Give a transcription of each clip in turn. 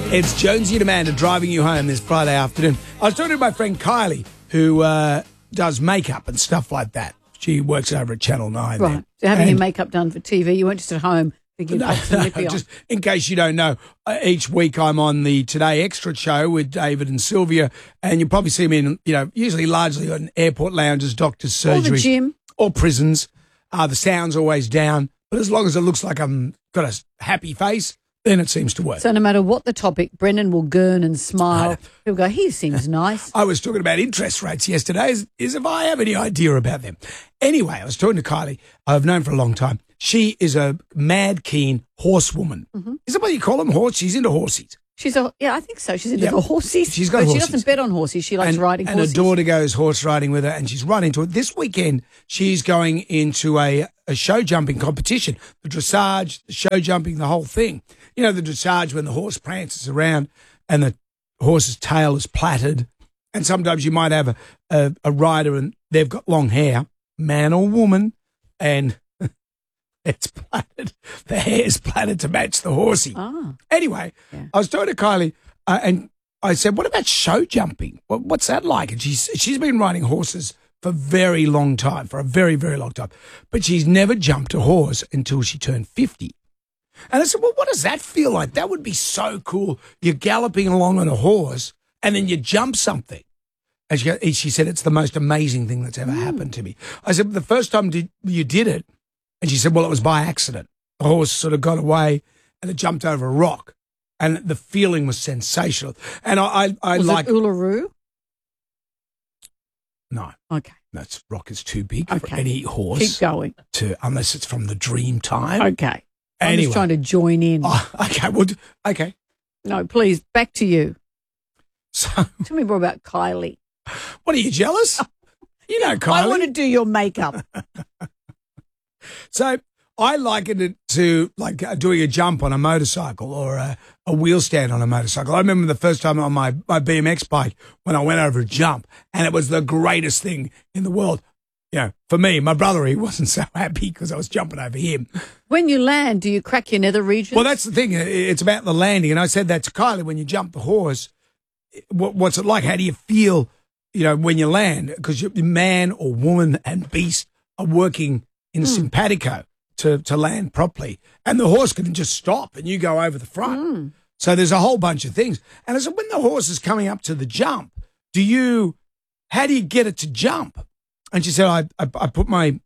It's Jonesy and Amanda driving you home this Friday afternoon. I was talking to my friend Kylie, who does makeup and stuff like that. She works over at Channel 9. Right. So having your makeup done for TV, you weren't just at home thinking, just in case you don't know, each week I'm on the Today Extra show with David and Sylvia, and you'll probably see me in, usually largely on airport lounges, doctors' surgery. Or the gym. Or prisons. The sound's always down, but as long as it looks like I'm got a happy face, then it seems to work. So no matter what the topic, Brendan will gurn and smile. He'll go, he seems nice. I was talking about interest rates yesterday, as if I have any idea about them. Anyway, I was talking to Kylie, I've known for a long time. She is a mad keen horsewoman. Mm-hmm. Is that what you call them, horse? She's into horses. I think so. She's into the horses. She's got horses. She doesn't bet on horses. She likes riding horses. And her daughter goes horse riding with her, and she's right into it. This weekend, she's going into a show jumping competition. The dressage, the show jumping, the whole thing. You know, the dressage when the horse prances around and the horse's tail is plaited. And sometimes you might have a rider and they've got long hair, man or woman, and it's plaited. The hair is plaited to match the horsey. Oh. Anyway, I was talking to Kylie and I said, what about show jumping? What's that like? And she's been riding horses for a very long time, for a very, very long time. But she's never jumped a horse until she turned 50. And I said, well, what does that feel like? That would be so cool. You're galloping along on a horse and then you jump something. And she said, it's the most amazing thing that's ever happened to me. I said, the first time you did it? And she said, well, it was by accident. The horse sort of got away and it jumped over a rock. And the feeling was sensational. And I was like it Uluru? No. Okay. That rock is too big for any horse. Keep going. Unless it's from the dream time. Okay. I'm just trying to join in. Oh, okay. Well, okay. No, please, back to you. So, tell me more about Kylie. What are you, jealous? You know Kylie. I want to do your makeup. So I likened it to like doing a jump on a motorcycle or a wheel stand on a motorcycle. I remember the first time on my BMX bike when I went over a jump, and it was the greatest thing in the world. For me, my brother, he wasn't so happy because I was jumping over him. When you land, do you crack your nether regions? Well, that's the thing. It's about the landing. And I said that to Kylie, when you jump the horse, what's it like? How do you feel, when you land? Because man or woman and beast are working in simpatico to land properly. And the horse can just stop and you go over the front. So there's a whole bunch of things. And I said, when the horse is coming up to the jump, how do you get it to jump? And she said, I put my,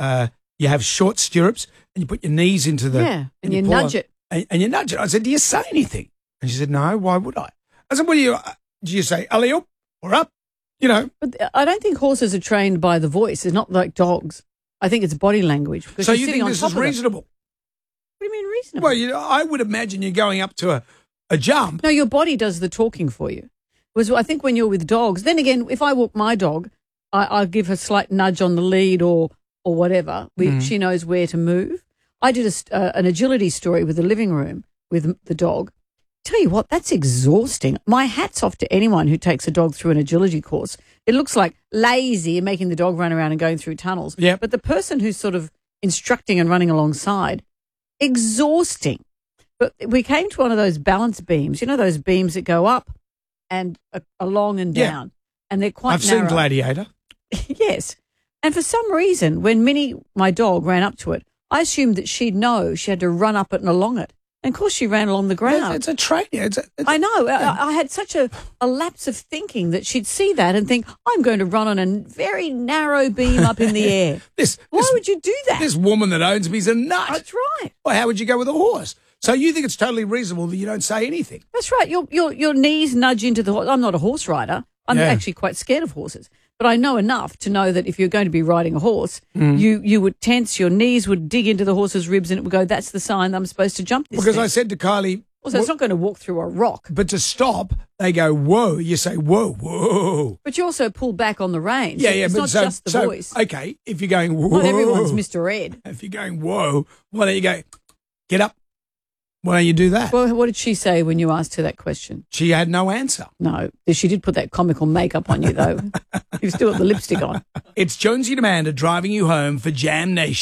you have short stirrups and you put your knees into the. Yeah, and you nudge it. And you nudge it. I said, do you say anything? And she said, no, why would I? I said, do you say, alley up or up? But I don't think horses are trained by the voice. It's not like dogs. I think it's body language. So you think this is reasonable? What do you mean reasonable? Well, I would imagine you're going up to a jump. No, your body does the talking for you. Whereas I think when you're with dogs, then again, if I walk my dog, I'll give her a slight nudge on the lead or whatever. She knows where to move. I did an agility story with the living room with the dog. Tell you what, that's exhausting. My hat's off to anyone who takes a dog through an agility course. It looks like lazy and making the dog run around and going through tunnels. Yeah. But the person who's sort of instructing and running alongside, exhausting. But we came to one of those balance beams, those beams that go up and along and down. And they're quite narrow. I've seen Gladiator. Yes. And for some reason, when Minnie, my dog, ran up to it, I assumed that she'd know she had to run up it and along it. And, of course, she ran along the ground. It's a training. I know. I had such a lapse of thinking that she'd see that and think, I'm going to run on a very narrow beam up in the air. Why would you do that? This woman that owns me is a nut. That's right. Well, how would you go with a horse? So you think it's totally reasonable that you don't say anything? That's right. Your knees nudge into the horse. I'm not a horse rider. I'm actually quite scared of horses. But I know enough to know that if you're going to be riding a horse, you would tense, your knees would dig into the horse's ribs and it would go, that's the sign that I'm supposed to jump this Because thing. I said to Kylie... So it's not going to walk through a rock. But to stop, they go, whoa. You say, whoa, whoa. But you also pull back on the reins. Yeah, it's not just the voice. Okay, if you're going, whoa. Not everyone's Mr. Ed. If you're going, whoa, why don't you go, get up? Why don't you do that? Well, what did she say when you asked her that question? She had no answer. No. She did put that comical makeup on you, though. You've still got the lipstick on. It's Jonesy and Amanda driving you home for Jam Nation.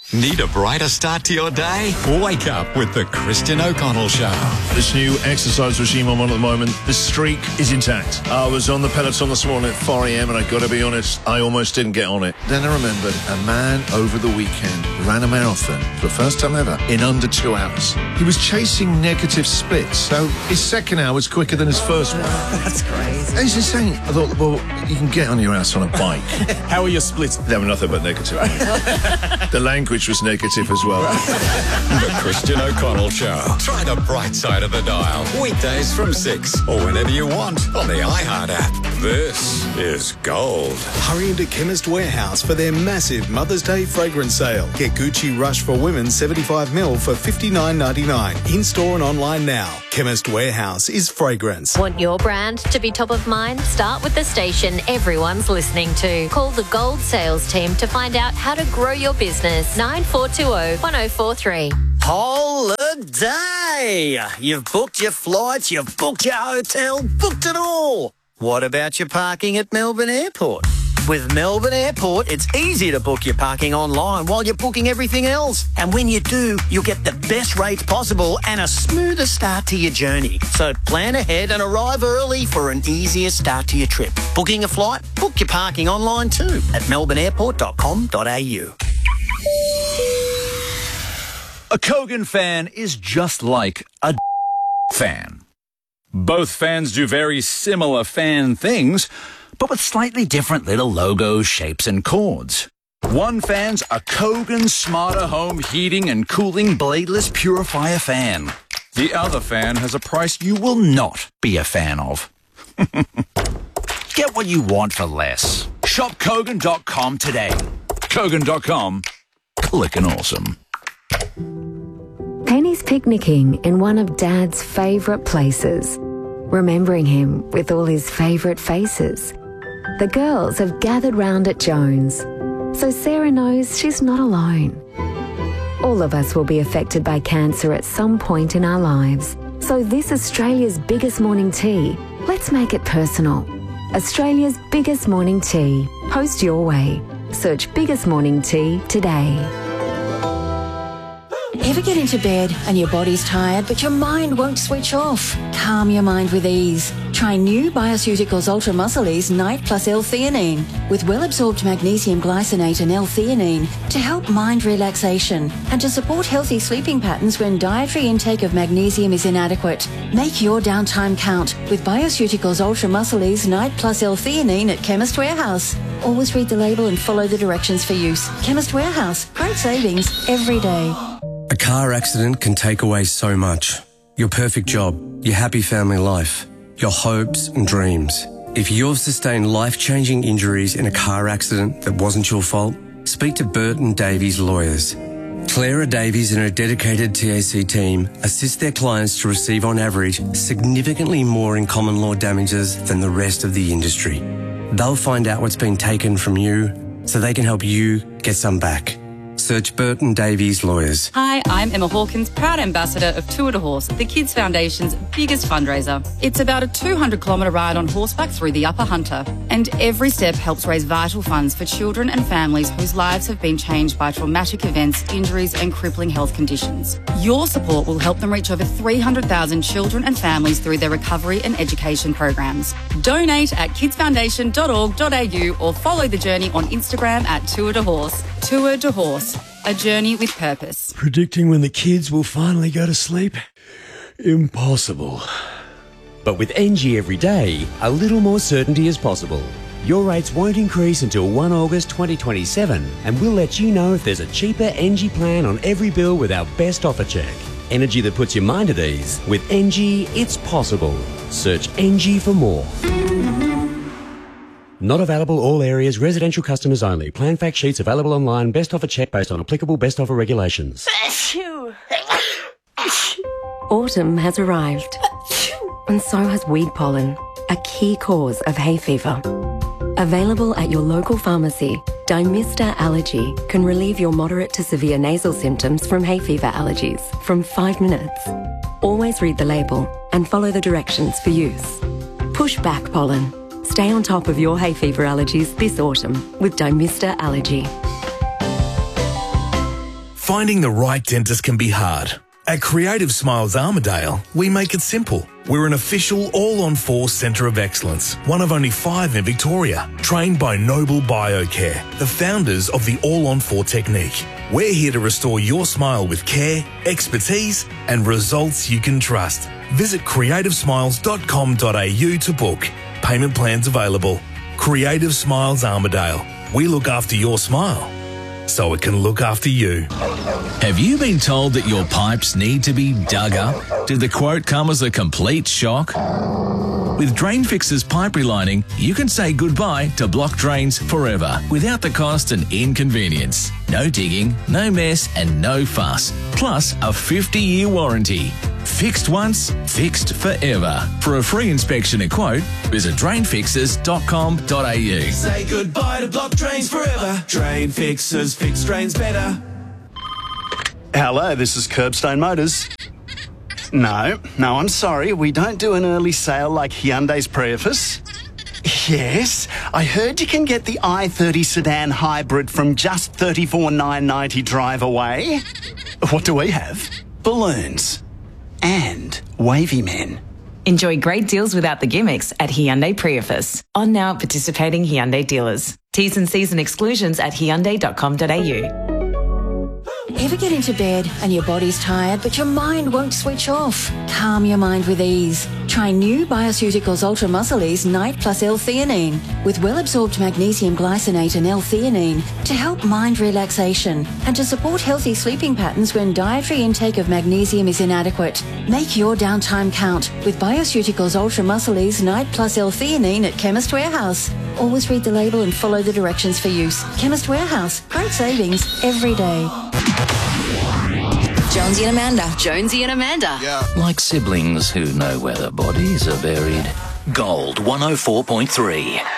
Need a brighter start to your day? Wake up with the Christian O'Connell Show. This new exercise regime I'm on at the moment, the streak is intact. I was on the Peloton this morning at 4 a.m. and I got to be honest, I almost didn't get on it. Then I remembered a man over the weekend ran a marathon for the first time ever in under 2 hours. He was chasing negative splits, so his second hour was quicker than his first one. That's crazy. It's insane. I thought, well, you can get on your ass on a bike. How are your splits? They were nothing but negative. The language was negative as well. The Christian O'Connell Show. Try the bright side of the dial. Weekdays from 6 or whenever you want on the iHeart app. This is gold. Hurry into Chemist Warehouse for their massive Mother's Day fragrance sale. Get Gucci Rush for Women 75ml for $59.99. In-store and online now. Chemist Warehouse is fragrance. Want your brand to be top of mind? Start with the station everyone's listening to. Call the Gold sales team to find out how to grow your business. 9420-1043. Holiday! You've booked your flights, you've booked your hotel, booked it all. What about your parking at Melbourne Airport? With Melbourne Airport, it's easy to book your parking online while you're booking everything else. And when you do, you'll get the best rates possible and a smoother start to your journey. So plan ahead and arrive early for an easier start to your trip. Booking a flight? Book your parking online too at melbourneairport.com.au. A Kogan fan is just like a fan. Both fans do very similar fan things, but with slightly different little logos, shapes, and chords. One fan's a Kogan Smarter Home Heating and Cooling Bladeless Purifier fan. The other fan has a price you will not be a fan of. Get what you want for less. Shop Kogan.com today. Kogan.com. Clickin' awesome. Penny's picnicking in one of Dad's favourite places, remembering him with all his favourite faces. The girls have gathered round at Jones, so Sarah knows she's not alone. All of us will be affected by cancer at some point in our lives, so this Australia's biggest morning tea, let's make it personal. Australia's biggest morning tea. Post your way. Search Biggest Morning Tea today. Ever get into bed and your body's tired but your mind won't switch off? Calm your mind with ease. Try new Bioceuticals Ultra Muscle Ease Night Plus L-theanine with well-absorbed magnesium glycinate and L-theanine to help mind relaxation and to support healthy sleeping patterns when dietary intake of magnesium is inadequate. Make your downtime count with Bioceuticals Ultra Muscle Ease Night Plus L-theanine at Chemist Warehouse. Always read the label and follow the directions for use. Chemist Warehouse. Great savings every day. A car accident can take away so much. Your perfect job, your happy family life, your hopes and dreams. If you've sustained life-changing injuries in a car accident that wasn't your fault, speak to Burton Davies Lawyers. Clara Davies and her dedicated TAC team assist their clients to receive on average significantly more in common law damages than the rest of the industry. They'll find out what's been taken from you so they can help you get some back. Search Burton Davies Lawyers. Hi, I'm Emma Hawkins, proud ambassador of Tour de Horse, the Kids Foundation's biggest fundraiser. It's about a 200-kilometre ride on horseback through the Upper Hunter, and every step helps raise vital funds for children and families whose lives have been changed by traumatic events, injuries and crippling health conditions. Your support will help them reach over 300,000 children and families through their recovery and education programs. Donate at kidsfoundation.org.au or follow the journey on Instagram at Tour de Horse. Tour de Horse, a journey with purpose. Predicting when the kids will finally go to sleep? Impossible. But with NG every day, a little more certainty is possible. Your rates won't increase until 1 August 2027, and we'll let you know if there's a cheaper NG plan on every bill with our best offer check. Energy that puts your mind at ease. With NG, it's possible. Search NG for more. Not available all areas, residential customers only. Plan fact sheets available online. Best offer check based on applicable best offer regulations. Autumn has arrived, and so has weed pollen, a key cause of hay fever. Available at your local pharmacy, Dymista Allergy can relieve your moderate to severe nasal symptoms from hay fever allergies from 5 minutes. Always read the label and follow the directions for use. Push back pollen. Stay on top of your hay fever allergies this autumn with Dymista Allergy. Finding the right dentist can be hard. At Creative Smiles Armidale, we make it simple. We're an official all-on-4 centre of excellence, one of only 5 in Victoria, trained by Noble Biocare, the founders of the all-on-4 technique. We're here to restore your smile with care, expertise and results you can trust. Visit creativesmiles.com.au to book. Payment plans available. Creative Smiles Armidale. We look after your smile, so it can look after you. Have you been told that your pipes need to be dug up? Did the quote come as a complete shock? With Drain Fix's pipe relining, you can say goodbye to blocked drains forever without the cost and inconvenience. No digging, no mess and no fuss. Plus a 50-year warranty. Fixed once, fixed forever. For a free inspection and quote, visit drainfixers.com.au. Say goodbye to blocked drains forever. Drain Fixers, fix drains better. Hello, this is Curbstone Motors. No, I'm sorry. We don't do an early sale like Hyundai's Prius. Yes, I heard you can get the i30 sedan hybrid from just $34,990 drive away. What do we have? Balloons. And wavy men. Enjoy great deals without the gimmicks at Hyundai Prius. On now at participating Hyundai dealers. T's and C's and exclusions at hyundai.com.au. Ever get into bed and your body's tired, but your mind won't switch off? Calm your mind with ease. Try new Bioceuticals Ultra Muscle Ease Night Plus L-theanine with well-absorbed magnesium glycinate and L-theanine to help mind relaxation and to support healthy sleeping patterns when dietary intake of magnesium is inadequate. Make your downtime count with Bioceuticals Ultra Muscle Ease Night Plus L-theanine at Chemist Warehouse. Always read the label and follow the directions for use. Chemist Warehouse. Great savings every day. Jonesy and Amanda. Yeah. Like siblings who know where their bodies are buried. Gold 104.3.